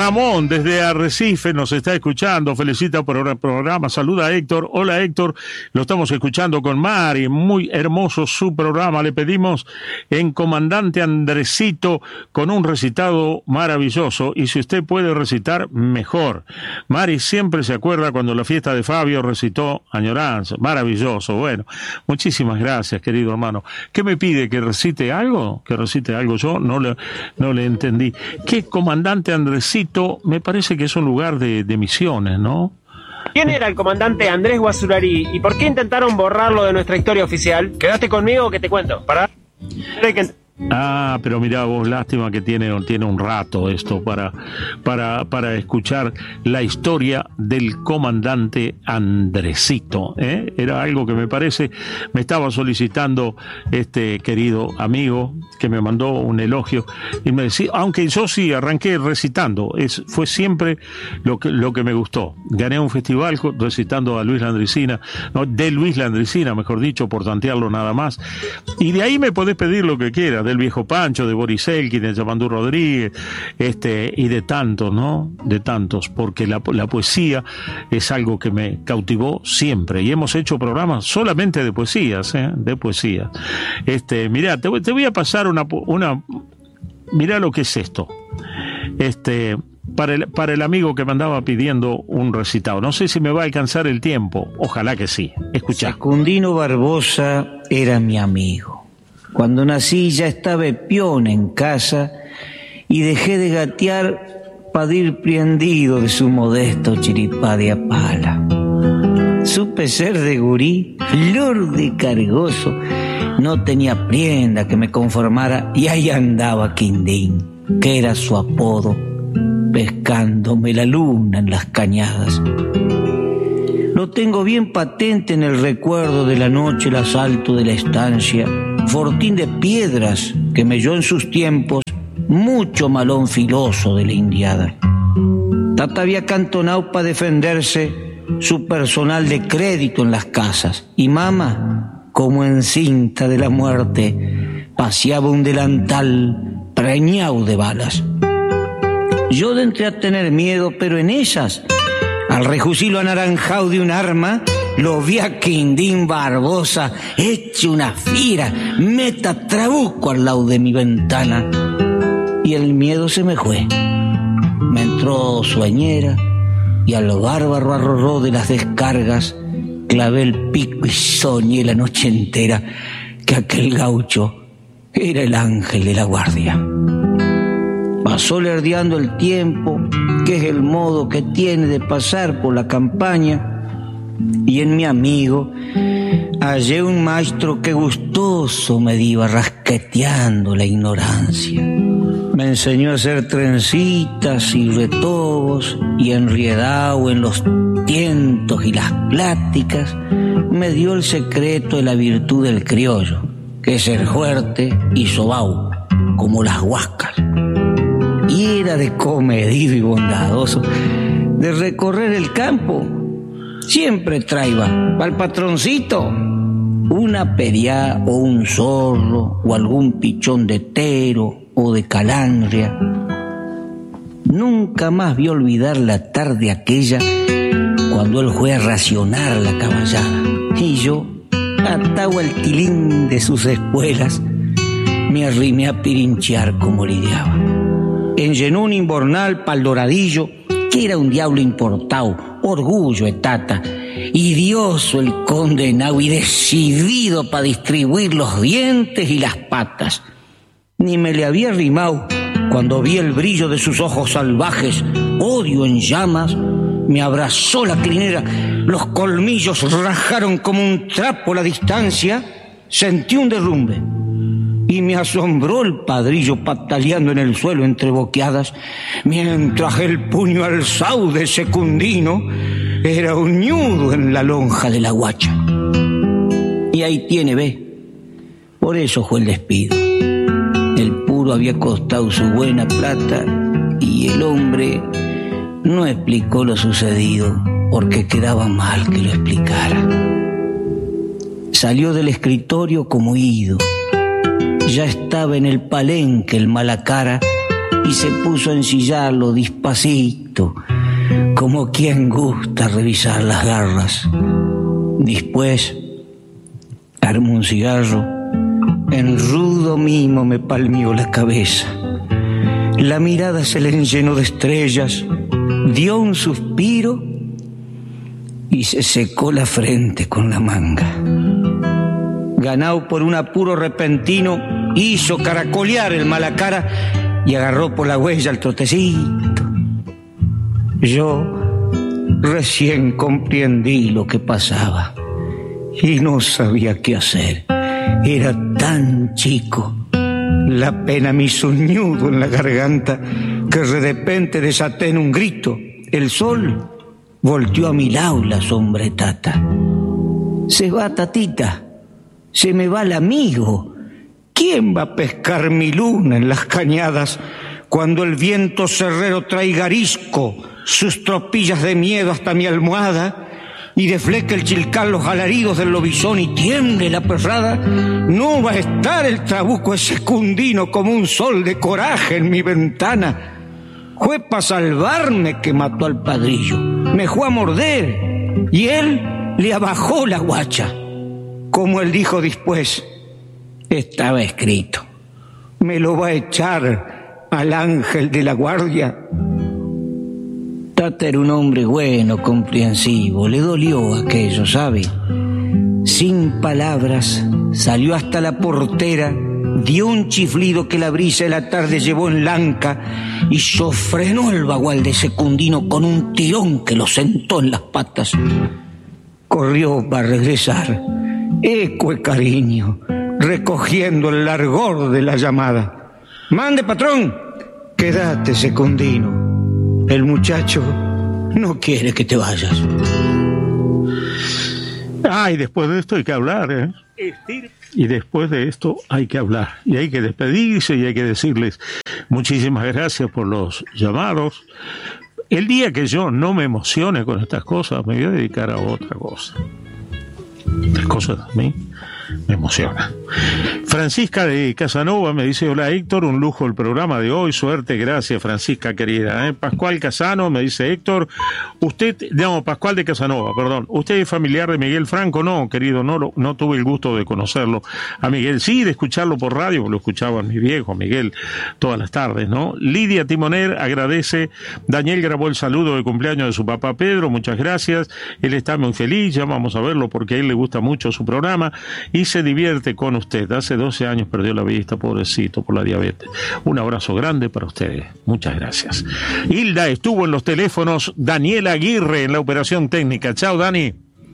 Ramón desde Arrecife nos está escuchando, felicita por el programa, saluda a Héctor. Hola Héctor, lo estamos escuchando con Mari, muy hermoso su programa, le pedimos en Comandante Andresito con un recitado maravilloso, y si usted puede recitar, mejor. Mari siempre se acuerda cuando la fiesta de Fabio recitó Añoranza, maravilloso. Bueno, muchísimas gracias, querido hermano. ¿Qué me pide? ¿Que recite algo? ¿Que recite algo? Yo no le entendí. ¿Qué Comandante Andresito? Me parece que es un lugar de misiones, ¿no? ¿Quién era el comandante Andrés Guasurari y por qué intentaron borrarlo de nuestra historia oficial? Quédate conmigo que te cuento. Ah, pero mirá vos, lástima que tiene un rato esto para escuchar la historia del comandante Andresito, ¿eh? Era algo que me estaba solicitando este querido amigo que me mandó un elogio y me decía, aunque yo sí arranqué recitando, fue siempre lo que me gustó. Gané un festival recitando a Luis Landricina, de Luis Landricina, mejor dicho, por tantearlo nada más. Y de ahí me podés pedir lo que quieras, del Viejo Pancho, de Boris Elkin, de Yamandú Rodríguez, y de tantos, ¿no? De tantos, porque la poesía es algo que me cautivó siempre, y hemos hecho programas solamente de poesías, de poesía. Mirá, te voy a pasar una mirá lo que es esto. Para el amigo que me andaba pidiendo un recitado. No sé si me va a alcanzar el tiempo, ojalá que sí. Escuchá. Secundino Barbosa era mi amigo. Cuando nací ya estaba peón en casa y dejé de gatear para ir prendido de su modesto chiripá de apala. Supe ser de gurí, flor de cargoso, no tenía prenda que me conformara y ahí andaba Quindín, que era su apodo, pescándome la luna en las cañadas. Lo tengo bien patente en el recuerdo de la noche, el asalto de la estancia, fortín de piedras que melló en sus tiempos, mucho malón filoso de la indiada. Tata había cantonado para defenderse su personal de crédito en las casas, y mama, como encinta de la muerte, paseaba un delantal preñado de balas. Yo entré a tener miedo, pero en esas, al rejusilo anaranjado de un arma, lo vi a Quindín Barbosa, hecho una fiera, meta trabuco al lado de mi ventana. Y el miedo se me fue. Me entró sueñera, y al bárbaro arrorró de las descargas, clavé el pico y soñé la noche entera que aquel gaucho era el ángel de la guardia. Pasó lerdeando el tiempo, que es el modo que tiene de pasar por la campaña, y en mi amigo hallé un maestro que gustoso me iba rasqueteando la ignorancia. Me enseñó a hacer trencitas y retobos, y enriedado en los tientos y las pláticas, me dio el secreto de la virtud del criollo, que es ser fuerte y sobao, como las huascas. Y era de comedido y bondadoso, de recorrer el campo. Siempre traía al patroncito una periá o un zorro o algún pichón de tero o de calandria. Nunca más vi olvidar la tarde aquella cuando él fue a racionar la caballada, y yo, atado al tilín de sus espuelas, me arrimé a pirinchear como lidiaba. Enllenó un imbornal pa'l Doradillo, que era un diablo importado, orgullo de tata, idioso el condenado y decidido para distribuir los dientes y las patas. Ni me le había arrimado cuando vi el brillo de sus ojos salvajes, odio en llamas, me abrazó la crinera, los colmillos rajaron como un trapo la distancia, sentí un derrumbe. Y me asombró el padrillo pataleando en el suelo entre boqueadas, mientras el puño alzado de Secundino era un ñudo en la lonja de la guacha. Y ahí tiene, ve, por eso fue el despido. El puro había costado su buena plata y el hombre no explicó lo sucedido porque quedaba mal que lo explicara. Salió del escritorio como ido. Ya estaba en el palenque el mala cara y se puso a ensillarlo despacito, como quien gusta revisar las garras. Después armó un cigarro, en rudo mimo me palmeó la cabeza. La mirada se le llenó de estrellas, dio un suspiro y se secó la frente con la manga. Ganado por un apuro repentino, hizo caracolear el mala cara y agarró por la huella al trotecito. Yo recién comprendí lo que pasaba y no sabía qué hacer. Era tan chico. La pena me hizo un nudo en la garganta que de repente desaté en un grito. El sol volteó a mi lado la sombretata. Se va, tatita, se me va el amigo. ¿Quién va a pescar mi luna en las cañadas cuando el viento cerrero traiga arisco sus tropillas de miedo hasta mi almohada y defleque el chilcal los alaridos del lobizón y tiemble la perrada? No va a estar el trabuco ese cundino como un sol de coraje en mi ventana. Fue para salvarme que mató al padrillo, me fue a morder y él le abajó la guacha. Como él dijo después, estaba escrito, me lo va a echar al ángel de la guardia. Tata era un hombre bueno, comprensivo, le dolió aquello, ¿sabe? Sin palabras, salió hasta la portera, dio un chiflido que la brisa de la tarde llevó en lanca y sofrenó el bagual de Secundino con un tirón que lo sentó en las patas. Corrió para regresar, eco de cariño, recogiendo el largor de la llamada. Mande, patrón, quédate, Secundino. El muchacho no quiere que te vayas. Ay, después de esto hay que hablar, ¿eh? Y después de esto hay que hablar. Y hay que despedirse y hay que decirles muchísimas gracias por los llamados. El día que yo no me emocione con estas cosas, me voy a dedicar a otra cosa. Estas cosas a mí me emocionan. Francisca de Casanova me dice: hola Héctor, un lujo el programa de hoy, suerte, gracias Francisca querida. Pascual Casano me dice: Héctor, Pascual de Casanova, perdón, ¿usted es familiar de Miguel Franco? No, querido, no tuve el gusto de conocerlo. A Miguel sí, de escucharlo por radio, porque lo escuchaban mi viejo Miguel todas las tardes, ¿no? Lidia Timoner agradece. Daniel grabó el saludo de cumpleaños de su papá Pedro, muchas gracias. Él está muy feliz, ya vamos a verlo porque a él le gusta mucho su programa y se divierte con usted. Hace 12 años perdió la vista, pobrecito, por la diabetes. Un abrazo grande para ustedes. Muchas gracias. Hilda estuvo en los teléfonos, Daniela Aguirre en la operación técnica. Chao, Dani.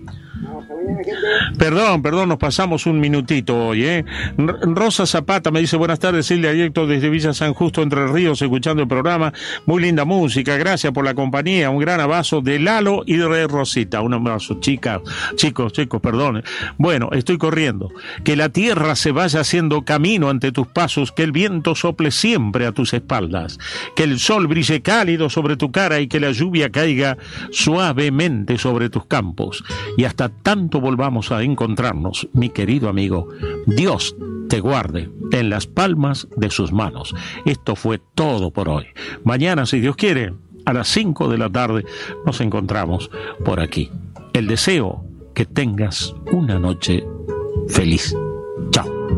Perdón, nos pasamos un minutito hoy, ¿eh? Rosa Zapata me dice: buenas tardes, Silvia y Héctor, desde Villa San Justo, Entre Ríos, escuchando el programa. Muy linda música, gracias por la compañía. Un gran abrazo de Lalo y de Rosita. Un abrazo, chicos, perdón. Bueno, estoy corriendo. Que la tierra se vaya haciendo camino ante tus pasos, que el viento sople siempre a tus espaldas, que el sol brille cálido sobre tu cara y que la lluvia caiga suavemente sobre tus campos. Y hasta tanto volvamos a encontrarnos, mi querido amigo, Dios te guarde en las palmas de sus manos. Esto fue todo por hoy. Mañana, si Dios quiere, a las 5 de la tarde nos encontramos por aquí. El deseo que tengas una noche feliz. Chao.